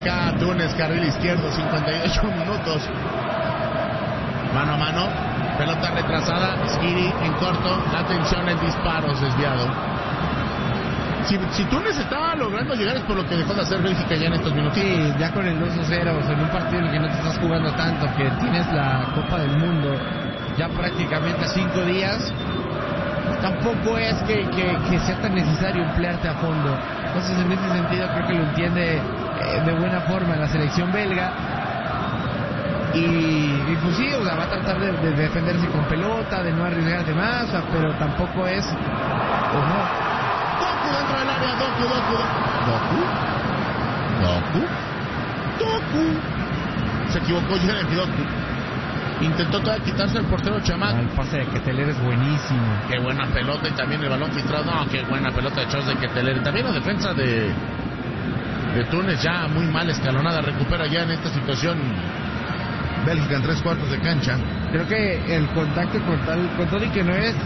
Acá Túnez, carril izquierdo, 58 minutos. Mano a mano, pelota retrasada, Skiri en corto, atención, el disparo desviado. Si Túnez estaba logrando llegar es por lo que dejó de hacer Bélgica ya en estos minutos. Sí, ya con el 2-0, en un partido en el que no te estás jugando tanto, que tienes la Copa del Mundo ya prácticamente 5 días, tampoco es que sea tan necesario emplearte a fondo. Entonces, en ese sentido, creo que lo entiende de buena forma la selección belga. Y pues sí, o sea, va a tratar de defenderse con pelota, de no arriesgarse más, o sea, pero tampoco es... Doku dentro del área, Doku. Se equivocó Jeremy Doku. Intentó todavía quitarse el portero Chamak. El pase de Ketteler es buenísimo. Qué buena pelota y también el balón filtrado. No, qué buena pelota de Charles de Ketteler. Y también la defensa de Túnez ya muy mal escalonada. Recupera ya en esta situación Bélgica en 3/4 de cancha. Creo que el contacto con todo y que no es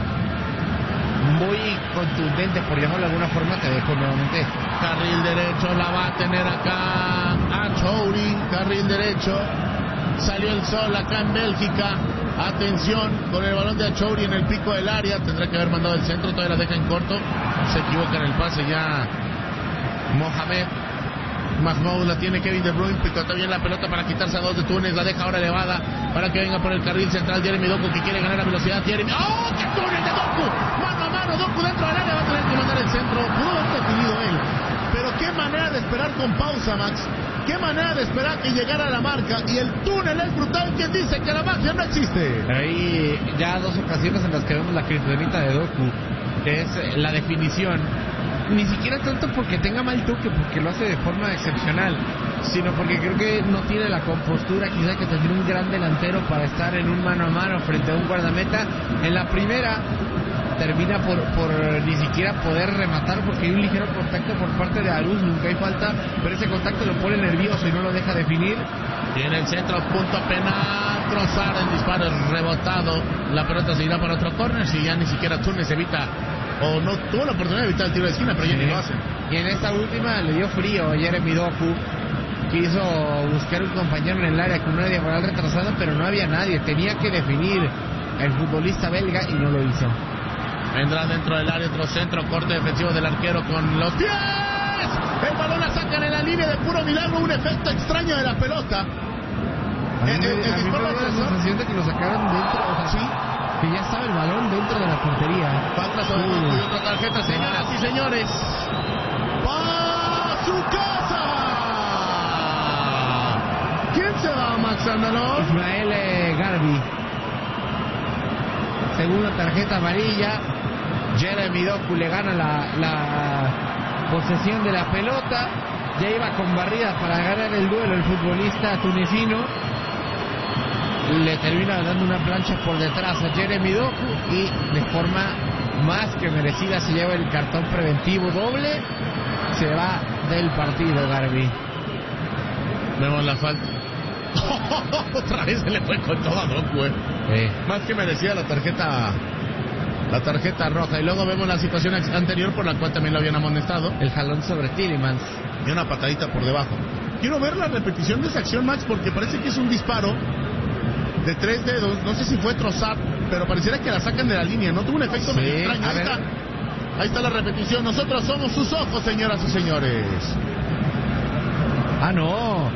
muy contundente, por llamarlo de alguna forma, te dejo nuevamente. Carril derecho, la va a tener acá Achouri. Carril derecho. Salió el sol acá en Bélgica. Atención con el balón de Achouri en el pico del área. Tendrá que haber mandado el centro. Todavía la deja en corto. Se equivoca en el pase ya Mohamed. Mahmoud la tiene Kevin De Bruyne. Picota bien la pelota para quitarse a 2 de Túnez. La deja ahora elevada para que venga por el carril central Jeremy Doku, que quiere ganar a velocidad. Jeremy. ¡Oh! ¡Qué túnel de Doku! Mano a mano. Doku dentro del área. Va a tener que mandar el centro. Pudo haber definido él. Pero qué manera de esperar con pausa, Max. Qué manera de esperar que llegara a la marca. Y el túnel es brutal. ¿Quién dice que la magia no existe? Hay ya 2 ocasiones en las que vemos la kriptonita de Doku, que es la definición. Ni siquiera tanto porque tenga mal toque, porque lo hace de forma excepcional, sino porque creo que no tiene la compostura quizá que tendría un gran delantero para estar en un mano a mano frente a un guardameta. En la primera termina por ni siquiera poder rematar porque hay un ligero contacto por parte de Arús, nunca hay falta, pero ese contacto lo pone nervioso y no lo deja definir. Tiene el centro, punto penal, Trossard, el disparo es rebotado, la pelota se irá para otro córner, si ya ni siquiera Túnez evita, o no tuvo la oportunidad de evitar el tiro de esquina, pero ya ni lo hace. Y en esta última le dio frío a Jeremy Doku, quiso buscar un compañero en el área con una diagonal retrasada, pero no había nadie, tenía que definir el futbolista belga y no lo hizo. Vendrá dentro del área otro centro, corte defensivo del arquero con los pies. El balón la sacan en la línea de puro milagro, un efecto extraño de la pelota. A mí me dio la sensación de que lo sacaron dentro, o sea, sí, que ya estaba el balón dentro de la portería. Falta sobre y otra tarjeta, señoras y señores. ¡Pa su casa! ¿Quién se va, Max Andalón? Ismael Garbi. Segunda tarjeta amarilla. Jeremy Doku le gana la posesión de la pelota. Ya iba con barrida para ganar el duelo el futbolista tunecino. Le termina dando una plancha por detrás a Jeremy Doku y de forma más que merecida se lleva el cartón preventivo doble. Se va del partido Garbi. Vemos la falta. Otra vez se le fue con todo a Doku, Más que merecía la tarjeta roja. Y luego vemos la situación anterior por la cual también lo habían amonestado. El jalón sobre Tielemans. Y una patadita por debajo. Quiero ver la repetición de esa acción, Max, porque parece que es un disparo de 3 dedos. No sé si fue Trossard, pero pareciera que la sacan de la línea. No tuvo un efecto medio extraño. Ahí está la repetición. Nosotros somos sus ojos, señoras y señores. Ah, no.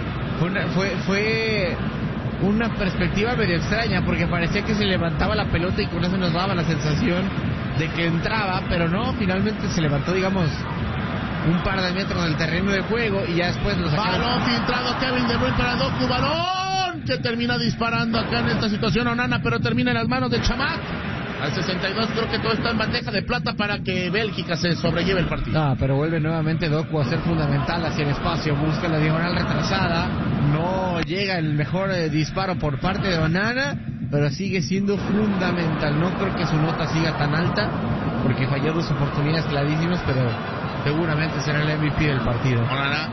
Fue una perspectiva medio extraña, porque parecía que se levantaba la pelota y con eso nos daba la sensación de que entraba, pero no, finalmente se levantó, digamos, un par de metros del terreno de juego y ya después lo sacaron. Balón filtrado, Kevin De Bruyne para Doku, balón que termina disparando acá en esta situación Onana, pero termina en las manos de Chamak. Al 62 creo que todo está en bandeja de plata para que Bélgica se sobrelleve el partido. No, pero vuelve nuevamente Doku a ser fundamental hacia el espacio, busca la diagonal retrasada, no llega el mejor disparo por parte de Onana, pero sigue siendo fundamental. No creo que su nota siga tan alta, porque falló 2 oportunidades clarísimas, pero seguramente será el MVP del partido. Onana.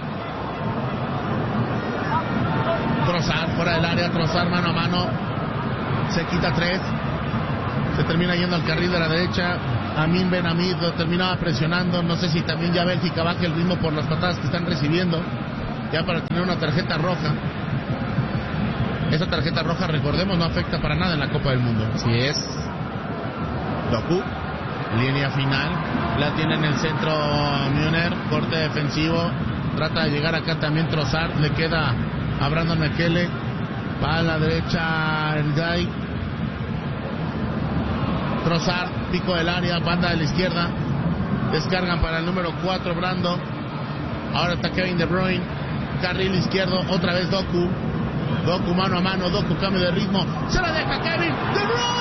Trossard fuera del área, Trossard mano a mano, se quita 3. Se termina yendo al carril de la derecha. Amin Ben Hamid lo terminaba presionando. No sé si también ya Bélgica baja el ritmo por las patadas que están recibiendo. ya para tener una tarjeta roja. Esa tarjeta roja, recordemos, no afecta para nada en la Copa del Mundo. Así es. Doku, línea final, la tiene en el centro Müller, corte defensivo, trata de llegar acá también Trossard, le queda a Brandon Mekele, va a la derecha el Guy, Trossard, pico del área, banda de la izquierda, descargan para el número 4 Brando, ahora está Kevin De Bruyne, carril izquierdo, otra vez Doku mano a mano, Doku cambio de ritmo, se la deja Kevin De Bruyne.